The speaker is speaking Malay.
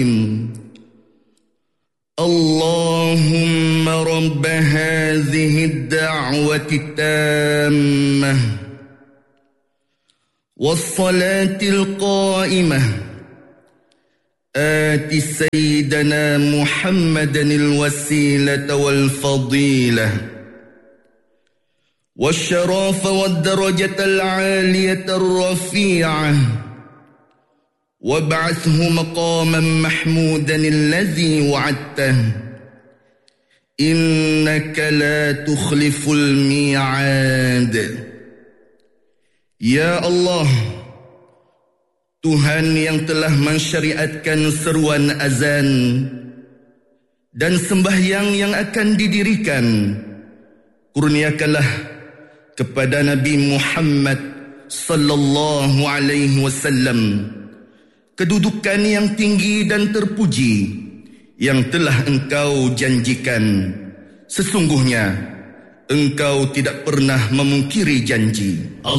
اللهم رب هذه الدعوة التامة والصلاة القائمة آت سيدنا محمدا الوسيلة والفضيلة والشرف والدرجة العالية الرفيعة وابعثه مقاما محمودا الذي وعدته إنك لا تخلف الميعاد. Ya Allah, Tuhan yang telah mensyariatkan seruan azan dan sembahyang yang akan didirikan, kurniakanlah kepada Nabi Muhammad sallallahu alaihi wasallam kedudukan yang tinggi dan terpuji yang telah Engkau janjikan. Sesungguhnya Engkau tidak pernah memungkiri janji.